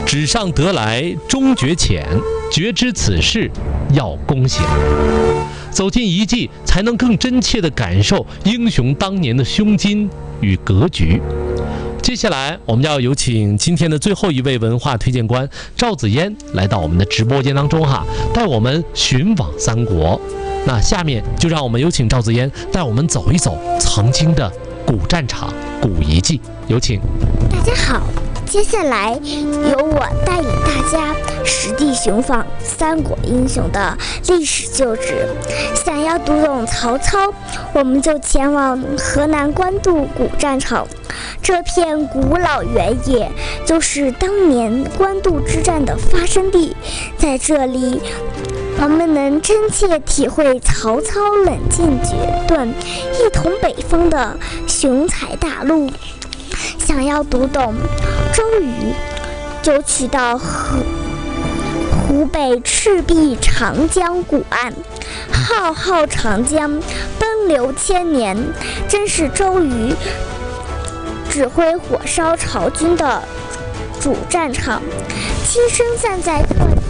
纸上得来终觉浅，绝知此事要躬行。走进遗迹，才能更真切地感受英雄当年的胸襟与格局。接下来我们要有请今天的最后一位文化推荐官赵子嫣来到我们的直播间当中带我们寻往三国。那下面就让我们有请赵子嫣带我们走一走曾经的古战场、古遗迹，有请。 大家好，接下来由我带领大家实地寻访三国英雄的历史旧址。想要读懂曹操，我们就前往河南官渡古战场。这片古老原野就是当年官渡之战的发生地，在这里我们能真切体会曹操冷静决断、一统北方的雄才大陆。想要读懂周瑜，就去到湖北赤壁长江谷岸。浩浩长江奔流千年，真是周瑜指挥火烧曹军的主战场。亲身站在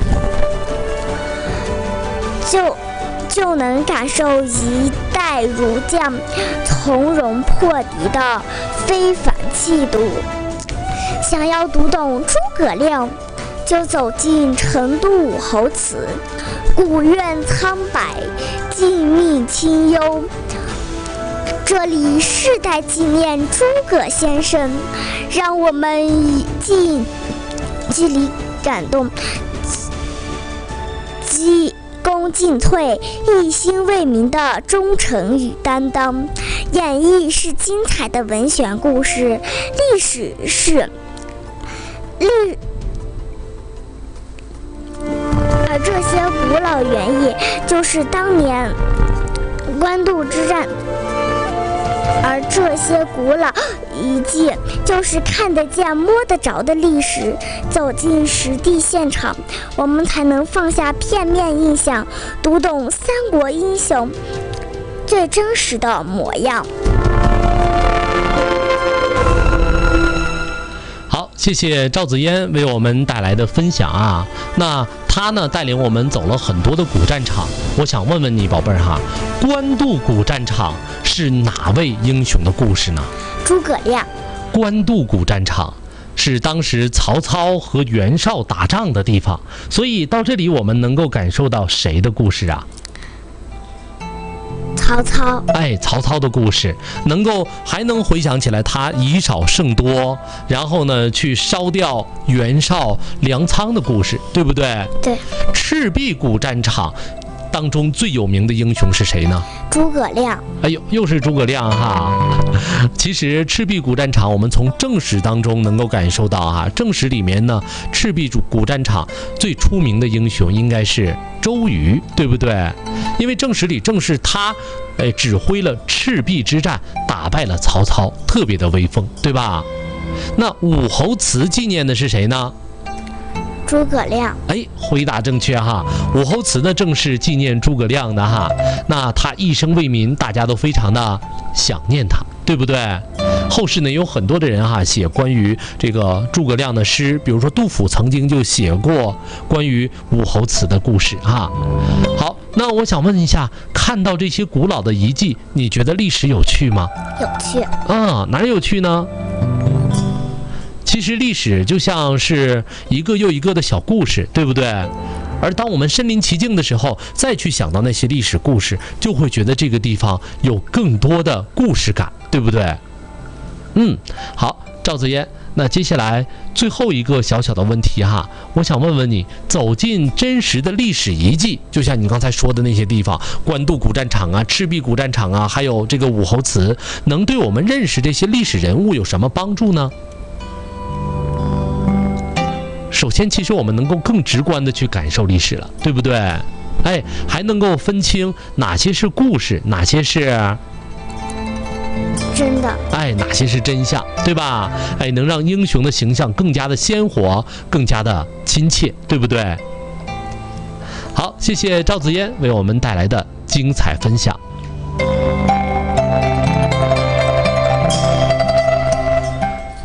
这里，就能感受一代儒将从容破敌的非凡气度。想要读懂诸葛亮，就走进成都武侯祠，古苑苍柏，静谧清幽。这里世代纪念诸葛先生，让我们既离感动，既恭进退，一心为民的忠诚与担当。演绎是精彩的文学故事，历史是而这些古老原野就是当年官渡之战，而这些古老遗迹就是看得见摸得着的历史。走进实地现场，我们才能放下片面印象，读懂三国英雄最真实的模样。 好，谢谢赵子嫣为我们带来的分享那她呢带领我们走了很多的古战场。我想问问你宝贝儿官渡古战场是哪位英雄的故事呢？ 诸葛亮。 官渡古战场是当时曹操和袁绍打仗的地方，所以到这里我们能够感受到谁的故事啊？ 曹操。 曹操的故事还能回想起来他以少胜多，然后呢去烧掉袁绍粮仓的故事，对不对？ 对。 赤壁古战场当中最有名的英雄是谁呢？ 诸葛亮。 又是诸葛亮其实赤壁古战场我们从正史当中能够感受到正史里面呢，赤壁古战场最出名的英雄应该是周瑜，对不对？因为正史里正是他指挥了赤壁之战，打败了曹操，特别的威风，对吧？那武侯祠纪念的是谁呢？ 诸葛亮。 回答正确武侯祠呢正是纪念诸葛亮的那他一生为民，大家都非常的想念他，对不对？后世呢有很多的人写关于这个诸葛亮的诗，比如说杜甫曾经就写过关于武侯祠的故事好，那我想问一下，看到这些古老的遗迹，你觉得历史有趣吗？ 有趣。 哪有趣呢？其实历史就像是一个又一个的小故事，对不对？而当我们身临其境的时候，再去想到那些历史故事，就会觉得这个地方有更多的故事感，对不对？好，赵子嫣，那接下来最后一个小小的问题我想问问你，走进真实的历史遗迹，就像你刚才说的那些地方，官渡古战场赤壁古战场还有这个武侯祠，能对我们认识这些历史人物有什么帮助呢？首先，其实我们能够更直观的去感受历史了，对不对？还能够分清哪些是故事，哪些是真的， 哪些是真相，对吧？能让英雄的形象更加的鲜活，更加的亲切，对不对？好，谢谢赵子嫣为我们带来的精彩分享。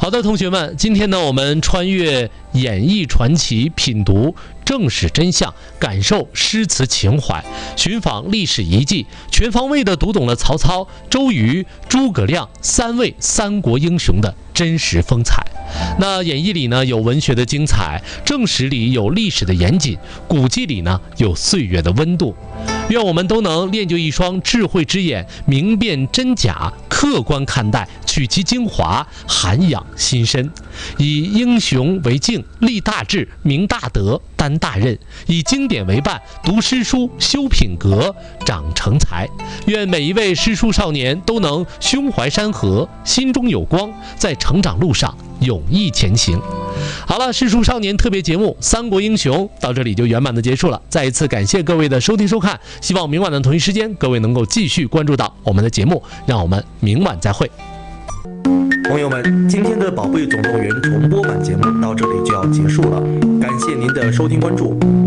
好的，同学们，今天呢，我们穿越演绎传奇，品读正史真相，感受诗词情怀，寻访历史遗迹，全方位的读懂了曹操、周瑜、诸葛亮3位三国英雄的真实风采。那演义里呢有文学的精彩，正史里有历史的严谨，古迹里呢有岁月的温度。愿我们都能练就一双智慧之眼，明辨真假，客观看待，取其精华，涵养心身，以英雄为镜，立大志，明大德，担大任，以经典为伴，读诗书，修品格，长成才。愿每一位诗书少年都能胸怀山河，心中有光，在成长路上勇毅前行。好了，诗书少年特别节目《三国英雄》到这里就圆满的结束了。再一次感谢各位的收听收看，希望明晚的同一时间，各位能够继续关注到我们的节目。让我们明晚再会。 朋友们，今天的《宝贝总动员》重播版节目到这里就要结束了，感谢您的收听关注。